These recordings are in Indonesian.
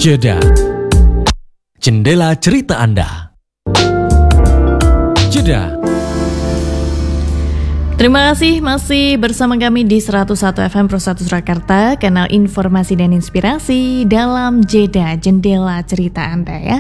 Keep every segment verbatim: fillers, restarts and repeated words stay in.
Jeda. Jendela cerita Anda. Jeda. Terima kasih masih bersama kami di seratus satu F M Pro satu Surakarta, kanal informasi dan inspirasi dalam Jeda, Jendela cerita Anda ya.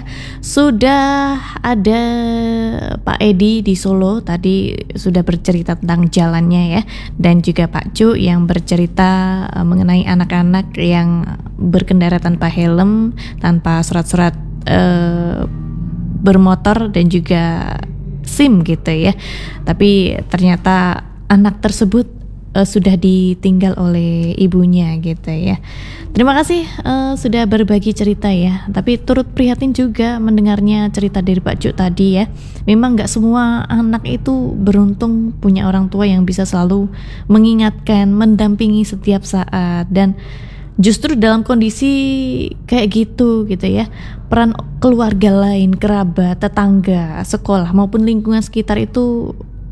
Sudah ada Pak Edi di Solo tadi sudah bercerita tentang jalannya ya, dan juga Pak Cu yang bercerita mengenai anak-anak yang berkendara tanpa helm, tanpa surat-surat eh, bermotor dan juga SIM gitu ya. Tapi ternyata anak tersebut uh, sudah ditinggal oleh ibunya gitu ya. Terima kasih uh, sudah berbagi cerita ya. Tapi turut prihatin juga mendengarnya cerita dari Pak Cuk tadi ya. Memang gak semua anak itu beruntung punya orang tua yang bisa selalu mengingatkan, mendampingi setiap saat. Dan justru dalam kondisi kayak gitu gitu ya, peran keluarga lain, kerabat, tetangga, sekolah maupun lingkungan sekitar itu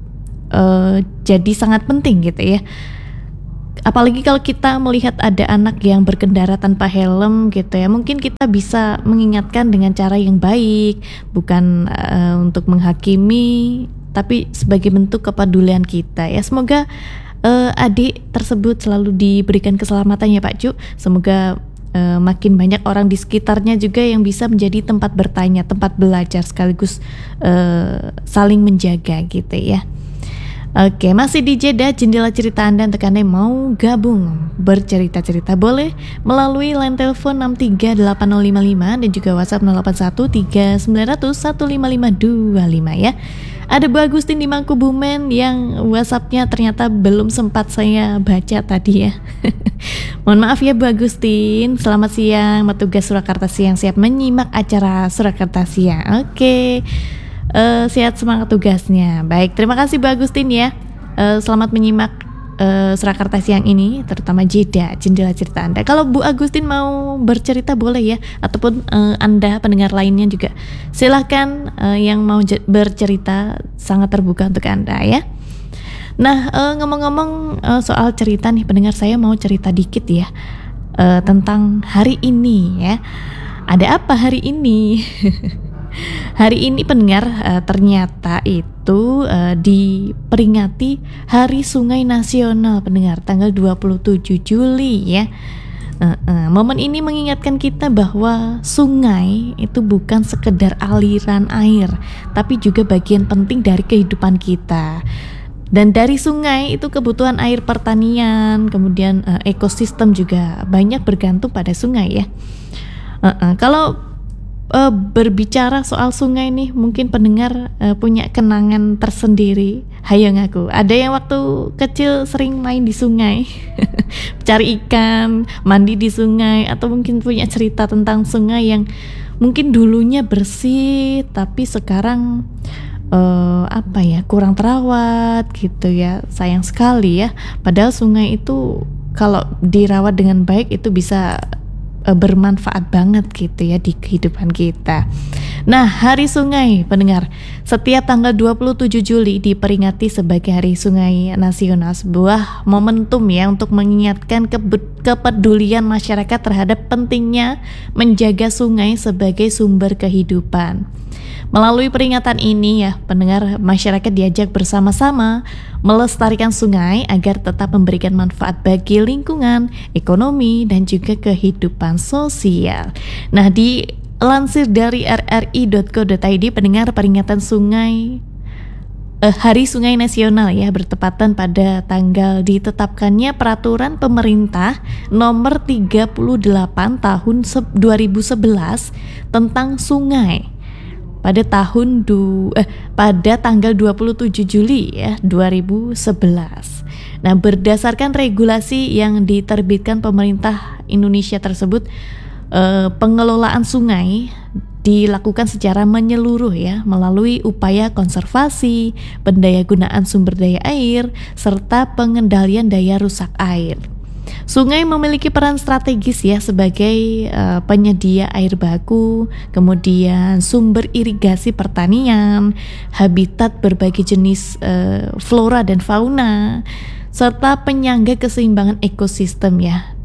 uh, jadi sangat penting gitu ya. Apalagi kalau kita melihat ada anak yang berkendara tanpa helm gitu ya, mungkin kita bisa mengingatkan dengan cara yang baik, bukan uh, untuk menghakimi, tapi sebagai bentuk kepedulian kita ya. Semoga Uh, adik tersebut selalu diberikan keselamatan ya Pak Cu. Semoga uh, makin banyak orang di sekitarnya juga yang bisa menjadi tempat bertanya, tempat belajar sekaligus uh, saling menjaga gitu ya. Oke, masih di Jeda Jendela cerita Anda. Untuk Anda yang mau gabung bercerita-cerita boleh melalui line telepon enam tiga delapan nol lima lima dan juga WhatsApp nol delapan satu tiga sembilan nol nol satu lima lima dua lima ya. Ada Bu Agustin di Mangkubumen yang WhatsApp-nya ternyata belum sempat saya baca tadi ya. Mohon maaf ya Bu Agustin. Selamat siang, petugas Surakarta Siang siap menyimak acara Surakarta Siang. Oke, uh, sehat semangat tugasnya. Baik, terima kasih Bu Agustin ya. Uh, selamat menyimak uh, Surakarta Siang ini, terutama Jeda Jendela cerita Anda. Kalau Bu Agustin mau bercerita boleh ya, ataupun uh, Anda pendengar lainnya juga silahkan uh, yang mau j- bercerita, sangat terbuka untuk Anda ya. Nah, uh, ngomong-ngomong uh, soal cerita nih pendengar, saya mau cerita dikit ya uh, tentang hari ini ya. Ada apa hari ini? Hari ini pendengar uh, ternyata itu uh, diperingati Hari Sungai Nasional pendengar, tanggal dua puluh tujuh Juli ya. Uh, uh, momen ini mengingatkan kita bahwa sungai itu bukan sekedar aliran air, tapi juga bagian penting dari kehidupan kita. Dan dari sungai itu kebutuhan air pertanian, kemudian uh, ekosistem juga banyak bergantung pada sungai ya. Uh, uh, kalau uh, berbicara soal sungai nih, mungkin pendengar uh, punya kenangan tersendiri. Hayo ngaku, ada yang waktu kecil sering main di sungai, cari ikan, mandi di sungai, atau mungkin punya cerita tentang sungai yang mungkin dulunya bersih tapi sekarang uh, apa ya, kurang terawat gitu ya. Sayang sekali ya, padahal sungai itu kalau dirawat dengan baik itu bisa bermanfaat banget gitu ya di kehidupan kita. Nah, Hari Sungai pendengar, setiap tanggal dua puluh tujuh Juli diperingati sebagai Hari Sungai Nasional, sebuah momentum ya untuk mengingatkan kebe- kepedulian masyarakat terhadap pentingnya menjaga sungai sebagai sumber kehidupan. Melalui peringatan ini ya pendengar, masyarakat diajak bersama-sama melestarikan sungai agar tetap memberikan manfaat bagi lingkungan, ekonomi, dan juga kehidupan sosial. Nah, dilansir dari r r i dot co dot i d pendengar, peringatan sungai eh, Hari Sungai Nasional ya bertepatan pada tanggal ditetapkannya peraturan pemerintah nomor tiga puluh delapan tahun dua ribu sebelas tentang sungai pada tahun du, eh, pada tanggal dua puluh tujuh Juli ya dua ribu sebelas. Nah, berdasarkan regulasi yang diterbitkan pemerintah Indonesia tersebut, eh, pengelolaan sungai dilakukan secara menyeluruh ya melalui upaya konservasi, pendayagunaan sumber daya air, serta pengendalian daya rusak air. Sungai memiliki peran strategis ya sebagai uh, penyedia air baku, kemudian sumber irigasi pertanian, habitat berbagai jenis uh, flora dan fauna, serta penyangga keseimbangan ekosistem ya.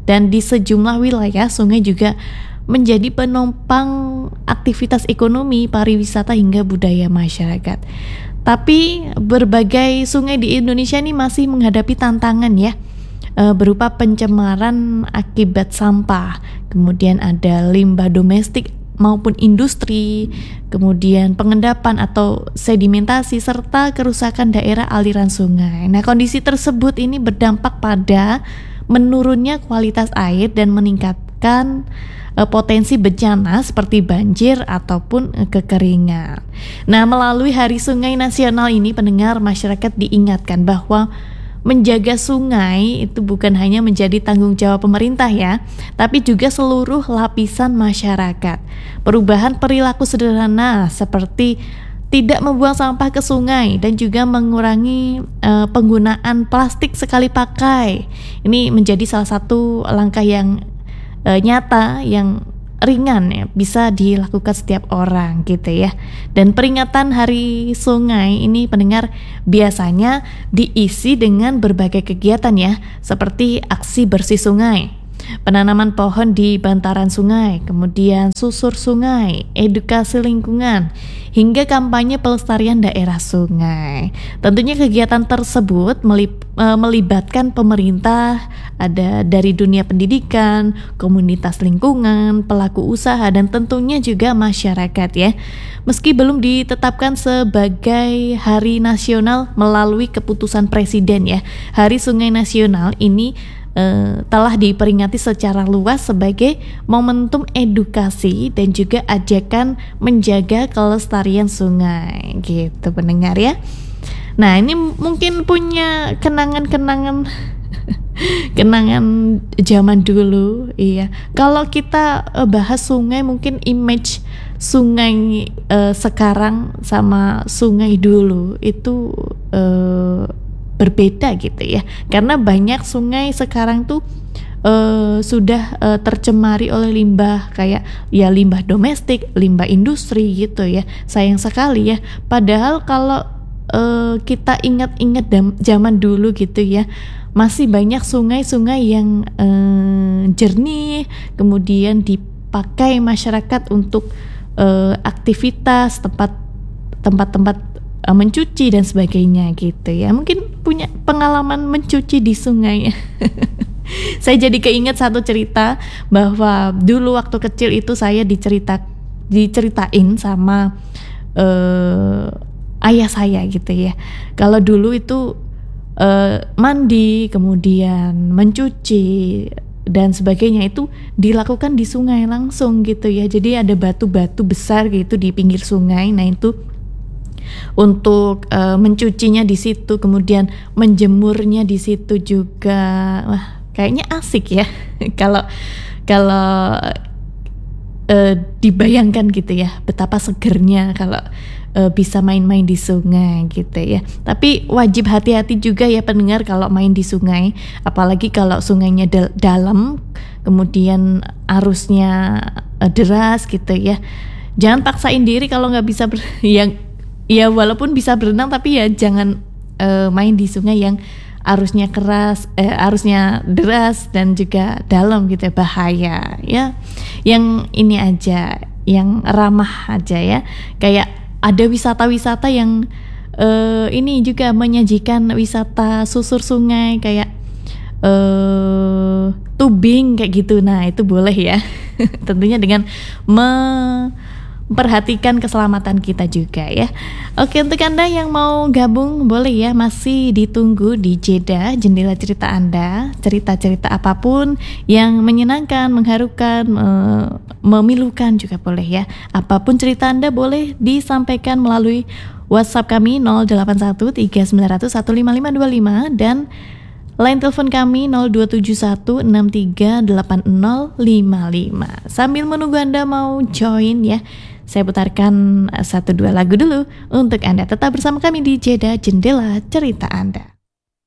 Dan di sejumlah wilayah sungai juga menjadi penopang aktivitas ekonomi, pariwisata hingga budaya masyarakat. Tapi berbagai sungai di Indonesia ini masih menghadapi tantangan ya, e, berupa pencemaran akibat sampah, kemudian ada limbah domestik maupun industri, kemudian pengendapan atau sedimentasi serta kerusakan daerah aliran sungai. Nah, kondisi tersebut ini berdampak pada menurunnya kualitas air dan meningkatkan potensi bencana seperti banjir ataupun kekeringan. Nah, melalui Hari Sungai Nasional ini, pendengar, masyarakat diingatkan bahwa menjaga sungai itu bukan hanya menjadi tanggung jawab pemerintah ya, tapi juga seluruh lapisan masyarakat. Perubahan perilaku sederhana seperti tidak membuang sampah ke sungai dan juga mengurangi uh, penggunaan plastik sekali pakai. Ini menjadi salah satu langkah yang E, nyata yang ringan ya, bisa dilakukan setiap orang gitu ya. Dan peringatan Hari Sungai ini, pendengar, biasanya diisi dengan berbagai kegiatan ya, seperti aksi bersih sungai, penanaman pohon di bantaran sungai, kemudian susur sungai, edukasi lingkungan, hingga kampanye pelestarian daerah sungai. Tentunya kegiatan tersebut melip, e, melibatkan pemerintah, ada dari dunia pendidikan, komunitas lingkungan, pelaku usaha, dan tentunya juga masyarakat ya. Meski belum ditetapkan sebagai hari nasional melalui keputusan presiden ya, Hari Sungai Nasional ini Uh, telah diperingati secara luas sebagai momentum edukasi dan juga ajakan menjaga kelestarian sungai gitu, pendengar ya. Nah, ini mungkin punya kenangan-kenangan kenangan zaman dulu, iya. Kalau kita uh, bahas sungai, mungkin image sungai uh, sekarang sama sungai dulu itu uh, berbeda gitu ya, karena banyak sungai sekarang tuh uh, sudah uh, tercemari oleh limbah, kayak ya limbah domestik, limbah industri gitu ya. Sayang sekali ya, padahal kalau uh, kita ingat-ingat zaman dulu gitu ya, masih banyak sungai-sungai yang uh, jernih, kemudian dipakai masyarakat untuk uh, aktivitas, tempat tempat-tempat mencuci dan sebagainya gitu ya. Mungkin punya pengalaman mencuci di sungai. Saya jadi keinget satu cerita bahwa dulu waktu kecil itu saya dicerita diceritain sama uh, ayah saya gitu ya. Kalau dulu itu uh, mandi, kemudian mencuci dan sebagainya itu dilakukan di sungai langsung gitu ya. Jadi ada batu-batu besar gitu di pinggir sungai. Nah, itu untuk uh, mencucinya di situ, kemudian menjemurnya di situ juga. Wah, kayaknya asik ya kalau kalau uh, dibayangkan gitu ya, betapa segernya kalau uh, bisa main-main di sungai gitu ya. Tapi wajib hati-hati juga ya, pendengar, kalau main di sungai, apalagi kalau sungainya dal- dalam, kemudian arusnya uh, deras gitu ya. Jangan paksain diri kalau nggak bisa ber- yang ya walaupun bisa berenang, tapi ya jangan uh, main di sungai yang arusnya keras, eh, arusnya deras dan juga dalam gitu ya, bahaya ya. Yang ini aja, yang ramah aja ya. Kayak ada wisata-wisata yang uh, ini juga menyajikan wisata susur sungai, kayak uh, tubing kayak gitu. Nah, itu boleh ya. Tentunya dengan me- memperhatikan keselamatan kita juga ya. Oke, untuk Anda yang mau gabung boleh ya, masih ditunggu di Jeda Jendela Cerita Anda. Cerita-cerita apapun yang menyenangkan, mengharukan, me- memilukan juga boleh ya. Apapun cerita Anda boleh disampaikan melalui WhatsApp kami nol delapan satu tiga sembilan nol nol satu lima lima dua lima dan line telepon kami nol dua tujuh satu enam tiga delapan nol lima lima. Sambil menunggu Anda mau join ya, saya putarkan satu dua lagu dulu untuk Anda tetap bersama kami di Jeda Jendela Cerita Anda.